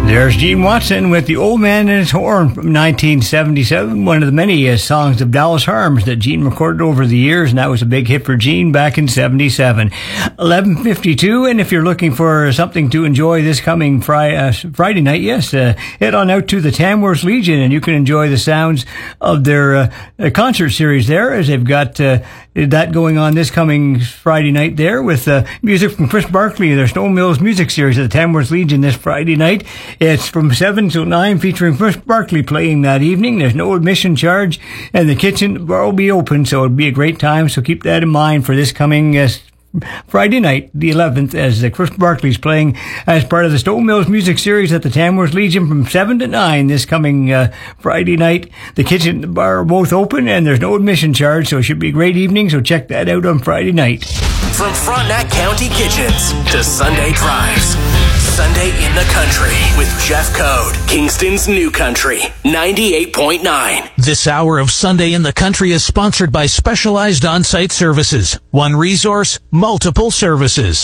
There's Gene Watson with The Old Man and His Horn from 1977, one of the many songs of Dallas Harms that Gene recorded over the years, and that was a big hit for Gene back in 77. 11:52, and if you're looking for something to enjoy this coming Friday night, yes, head on out to the Tamworth Legion, and you can enjoy the sounds of their concert series there, as they've got that going on this coming Friday night there with music from Chris Barkley, their Stone Mills music series at the Tamworth Legion this Friday night. It's from 7 till 9, featuring Chris Barkley playing that evening. There's no admission charge, and the kitchen bar will be open, so it'll be a great time. So keep that in mind for this coming Friday night, the 11th, as Chris Barkley's playing as part of the Stone Mills music series at the Tamworth Legion from 7 to 9 this coming Friday night. The kitchen and the bar are both open, and there's no admission charge, so it should be a great evening, so check that out on Friday night. From Frontenac County Kitchens to Sunday Drives, Sunday in the Country with Jeff Code, Kingston's New Country, 98.9. This hour of Sunday in the Country is sponsored by Specialized On-Site Services. One resource, multiple services.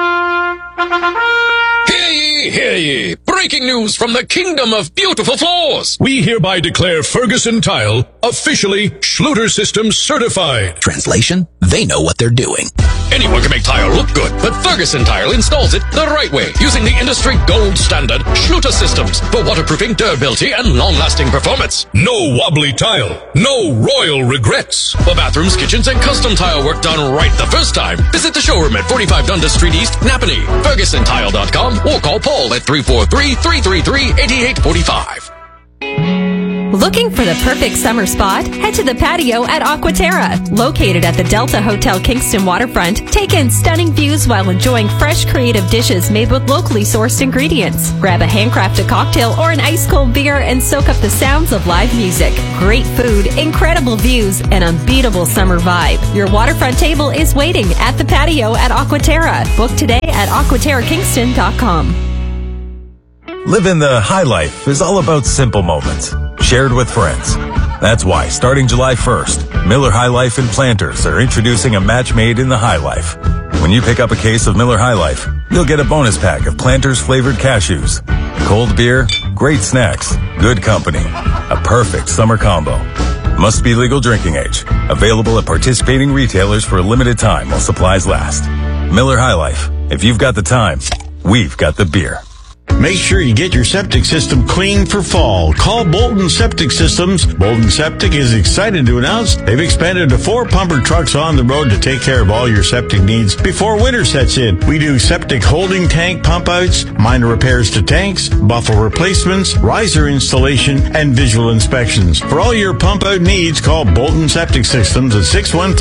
Hear ye, hear ye! Breaking news from the Kingdom of Beautiful Floors! We hereby declare Ferguson Tile officially Schluter Systems certified. Translation, they know what they're doing. Anyone can make tile look good, but Ferguson Tile installs it the right way, using the industry gold standard Schluter Systems for waterproofing, durability, and long-lasting performance. No wobbly tile, no royal regrets. For bathrooms, kitchens, and custom tile work done right the first time, visit the showroom at 45 Dundas Street East, Napanee, FergusonTile.com, or call Paul at 343-333-8845. Looking for the perfect summer spot? Head to the patio at Aquaterra. Located at the Delta Hotel Kingston waterfront, take in stunning views while enjoying fresh, creative dishes made with locally sourced ingredients. Grab a handcrafted cocktail or an ice-cold beer and soak up the sounds of live music. Great food, incredible views, and unbeatable summer vibe. Your waterfront table is waiting at the patio at Aquaterra. Book today at aquaterrakingston.com. Living the high life is all about simple moments, shared with friends. That's why, starting July 1st, Miller High Life and Planters are introducing a match made in the High Life. When you pick up a case of Miller High Life, you'll get a bonus pack of Planters flavored cashews. Cold beer, great snacks, good company. A perfect summer combo. Must be legal drinking age. Available at participating retailers for a limited time while supplies last. Miller High Life. If you've got the time, we've got the beer. Make sure you get your septic system clean for fall. Call Bolton Septic Systems. Bolton Septic is excited to announce they've expanded to 4 pumper trucks on the road to take care of all your septic needs before winter sets in. We do septic holding tank pump outs, minor repairs to tanks, buffle replacements, riser installation, and visual inspections. For all your pump out needs, call Bolton Septic Systems at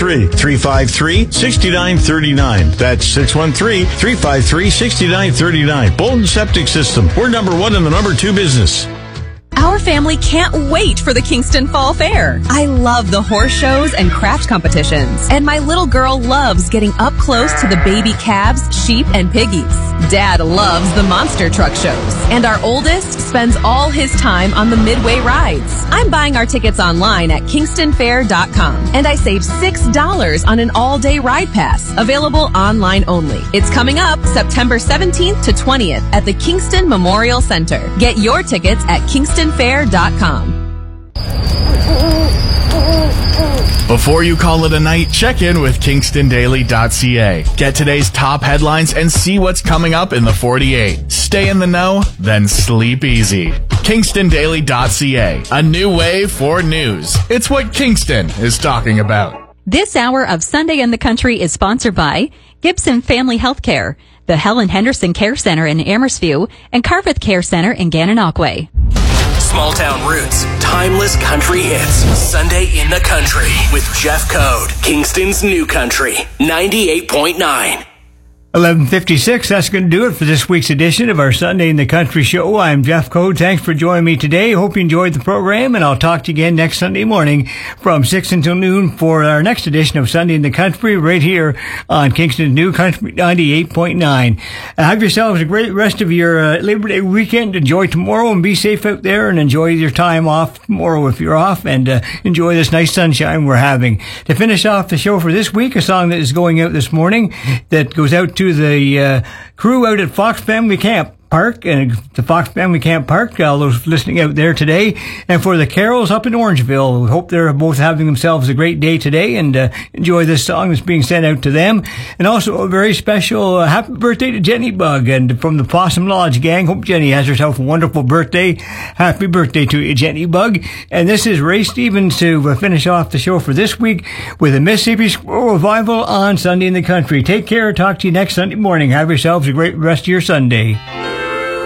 613-353-6939. That's 613-353-6939. Bolton Septic Systems. We're number 1 in the number 2 business. Our family can't wait for the Kingston Fall Fair. I love the horse shows and craft competitions. And my little girl loves getting up close to the baby calves, sheep, and piggies. Dad loves the monster truck shows. And our oldest spends all his time on the midway rides. I'm buying our tickets online at kingstonfair.com. And I saved $6 on an all-day ride pass. Available online only. It's coming up September 17th to 20th at the Kingston Memorial Center. Get your tickets at kingstonfair.com. Before you call it a night, check in with KingstonDaily.ca. Get today's top headlines and see what's coming up in the 48. Stay in the know, then sleep easy. KingstonDaily.ca, a new way for news. It's what Kingston is talking about. This hour of Sunday in the Country is sponsored by Gibson Family Healthcare, the Helen Henderson Care Center in Amhersview, and Carveth Care Center in Gananoque. Small Town Roots, timeless country hits. Sunday in the Country with Jeff Code, Kingston's New Country, 98.9. 11:56, that's going to do it for this week's edition of our Sunday in the Country show. I'm Jeff Code. Thanks for joining me today. Hope you enjoyed the program, and I'll talk to you again next Sunday morning from 6 until noon for our next edition of Sunday in the Country right here on Kingston's New Country 98.9. Have yourselves a great rest of your Labor Day weekend. Enjoy tomorrow and be safe out there, and enjoy your time off tomorrow if you're off, and enjoy this nice sunshine we're having. To finish off the show for this week, a song that is going out this morning that goes out to the crew out at Fox Family Camp. Park and the Fox Family Camp Park, all those listening out there today. And for the Carols up in Orangeville, we hope they're both having themselves a great day today and enjoy this song that's being sent out to them. And also a very special happy birthday to Jenny Bug and from the Possum Lodge gang. Hope Jenny has herself a wonderful birthday. Happy birthday to you, Jenny Bug. And this is Ray Stevens to finish off the show for this week with a Mississippi Squirrel Revival on Sunday in the Country. Take care. Talk to you next Sunday morning. Have yourselves a great rest of your Sunday.